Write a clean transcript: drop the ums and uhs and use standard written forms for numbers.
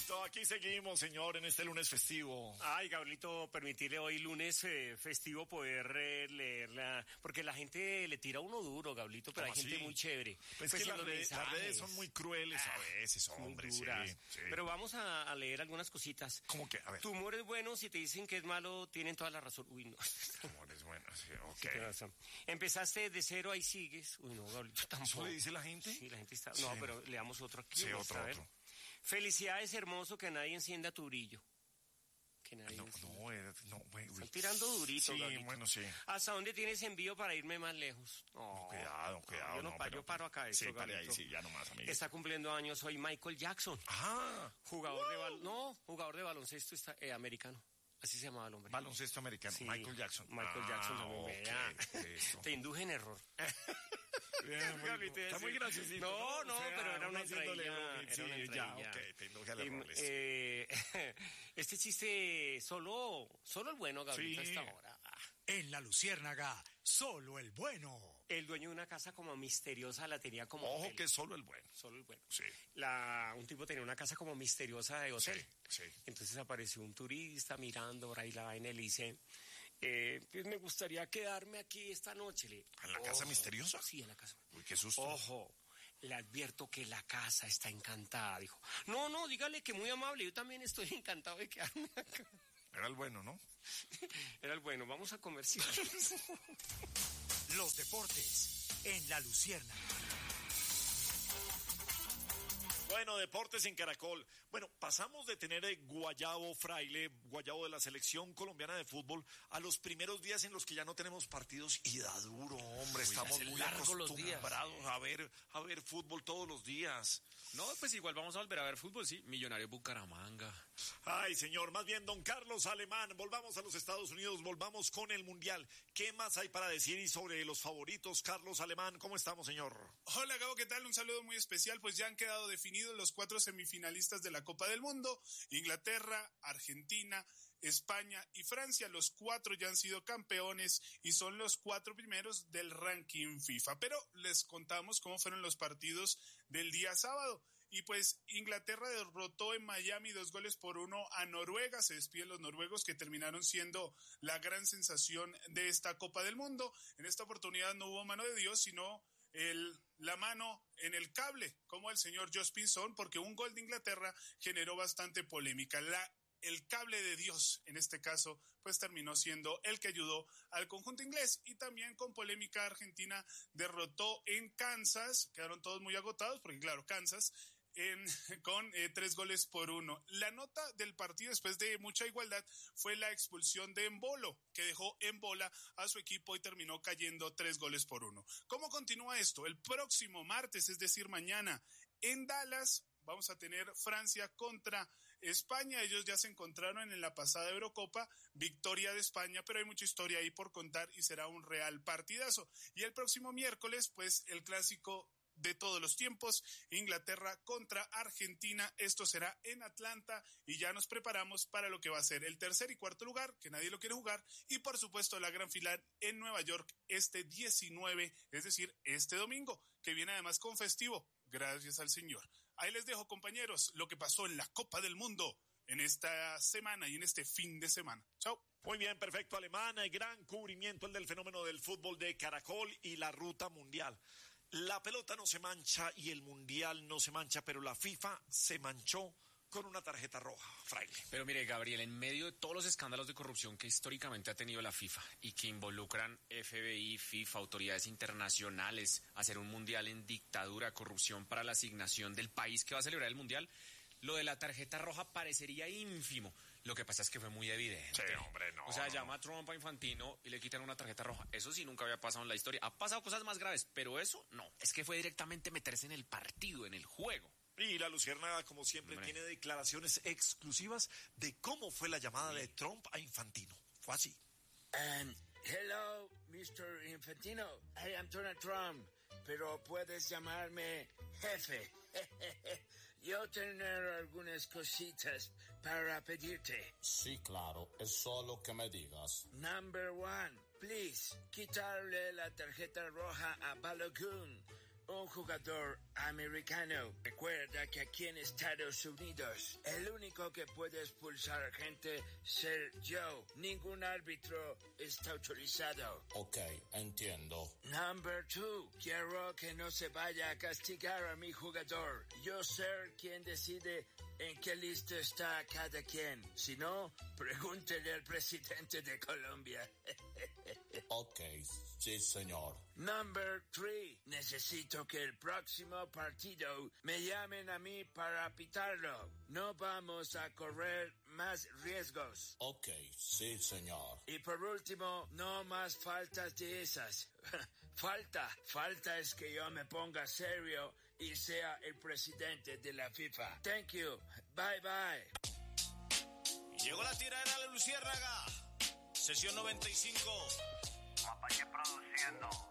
Listo, aquí seguimos, señor, en este lunes festivo. Ay, Gabrielito, permitirle hoy lunes festivo poder leerla, porque la gente le tira a uno duro, Gabrielito, pero hay gente muy chévere. Pues que las redes son muy crueles a veces, hombre, sí. Pero vamos a leer algunas cositas. ¿Cómo que? A ver. Tu humor es bueno, si te dicen que es malo, tienen toda la razón. Uy, no. Tu humor es bueno, sí, ok. Sí, empezaste de cero, ahí sigues. Uy, no, Gabrielito, tampoco. ¿Eso le dice la gente? Sí, la gente está... No, pero leamos otro aquí. Sí, otro. Felicidades, hermoso, que nadie encienda tu brillo. Que nadie Están tirando durito, sí, Gabrielito. Bueno, sí. ¿Hasta dónde tienes envío para irme más lejos? No, cuidado. Yo paro acá. Sí, pare ahí, sí, ya nomás, amigo. Está cumpliendo años hoy Michael Jackson. Jugador de baloncesto americano. Así se llamaba el hombre. Baloncesto americano, sí, Michael Jackson. Michael Jackson también, te induje en error. Bien, está muy graciosito. No, pero era una entrevista. Te induje al error. Este chiste, solo el bueno, Gabriel, hasta ahora. En La Luciérnaga, solo el bueno. El dueño de una casa como misteriosa la tenía como Ojo hotel. que solo el bueno. Solo el bueno. Sí. Un tipo tenía una casa como misteriosa de hotel. Sí. Entonces apareció un turista mirando por ahí la vaina y le dice, pues me gustaría quedarme aquí esta noche. ¿En la casa misteriosa? Sí, en la casa. Uy, qué susto. Ojo, le advierto que la casa está encantada. Dijo, no, dígale que muy amable, yo también estoy encantado de quedarme acá. Era el bueno, ¿no? Era el bueno, vamos a comercial. Los deportes en La Luciérnaga. Bueno, deportes en Caracol. Bueno, pasamos de tener Guayabo de la selección colombiana de fútbol, a los primeros días en los que ya no tenemos partidos y da duro, hombre. Estamos muy acostumbrados a ver fútbol todos los días. No, pues igual vamos a volver a ver fútbol, sí. Millonarios Bucaramanga. Ay, señor, más bien don Carlos Alemán, volvamos a los Estados Unidos, volvamos con el Mundial. ¿Qué más hay para decir y sobre los favoritos? Carlos Alemán, ¿cómo estamos, señor? Hola, Gabo, ¿qué tal? Un saludo muy especial, pues ya han quedado definidos los 4 semifinalistas de la Copa del Mundo: Inglaterra, Argentina, España y Francia. Los 4 ya han sido campeones y son los 4 primeros del ranking FIFA. Pero les contamos cómo fueron los partidos del día sábado. Y pues Inglaterra derrotó en Miami 2-1 a Noruega. Se despiden los noruegos, que terminaron siendo la gran sensación de esta Copa del Mundo. En esta oportunidad no hubo mano de Dios, sino la mano en el cable, como el señor Josh Pinson, porque un gol de Inglaterra generó bastante polémica. El cable de Dios, en este caso, pues terminó siendo el que ayudó al conjunto inglés. Y también con polémica, Argentina derrotó en Kansas. Quedaron todos muy agotados porque, claro, Kansas con 3-1. La nota del partido, después de mucha igualdad, fue la expulsión de Embolo, que dejó en bola a su equipo y terminó cayendo 3-1. ¿Cómo continúa esto? El próximo martes, es decir, mañana, en Dallas, vamos a tener Francia contra España. Ellos ya se encontraron en la pasada Eurocopa, victoria de España, pero hay mucha historia ahí por contar y será un real partidazo. Y el próximo miércoles, pues, el clásico de todos los tiempos, Inglaterra contra Argentina. Esto será en Atlanta y ya nos preparamos para lo que va a ser el tercer y cuarto lugar, que nadie lo quiere jugar, y por supuesto la gran final en Nueva York este 19, es decir, este domingo, que viene además con festivo, gracias al Señor. Ahí les dejo, compañeros, lo que pasó en la Copa del Mundo en esta semana y en este fin de semana. Chao. Muy bien, perfecto, Alemán. Gran cubrimiento el del fenómeno del fútbol de Caracol y la ruta mundial. La pelota no se mancha y el mundial no se mancha, pero la FIFA se manchó con una tarjeta roja, Fraile. Pero mire, Gabriel, en medio de todos los escándalos de corrupción que históricamente ha tenido la FIFA y que involucran FBI, FIFA, autoridades internacionales, hacer un mundial en dictadura, corrupción para la asignación del país que va a celebrar el mundial, lo de la tarjeta roja parecería ínfimo. Lo que pasa es que fue muy evidente. Sí, hombre, no. O sea, llama a Trump a Infantino y le quitan una tarjeta roja. Eso sí nunca había pasado en la historia. Ha pasado cosas más graves, pero eso no. Es que fue directamente meterse en el partido, en el juego. Y la Luciérnaga, como siempre, tiene declaraciones exclusivas de cómo fue la llamada de Trump a Infantino. Fue así. Hello, Mr. Infantino. I am Donald Trump, pero puedes llamarme jefe. Yo tener algunas cositas para pedirte. Sí, claro, es solo que me digas. Number 1, please, quitarle la tarjeta roja a Balogun. un jugador americano. Recuerda que aquí en Estados Unidos, el único que puede expulsar gente ser yo. Ningún árbitro está autorizado. Ok, entiendo. Number 2. Quiero que no se vaya a castigar a mi jugador. Yo ser quien decide en qué lista está cada quien. Si no, pregúntele al presidente de Colombia. Ok, sí, señor. Number 3. Necesito que el próximo partido me llamen a mí para pitarlo. No vamos a correr más riesgos. Ok, sí, señor. Y por último, no más faltas de esas. Falta es que yo me ponga serio y sea el presidente de la FIFA. Thank you. Bye, bye. Llegó la tiradera de Luciérnaga. Sesión 95. Mapache produciendo.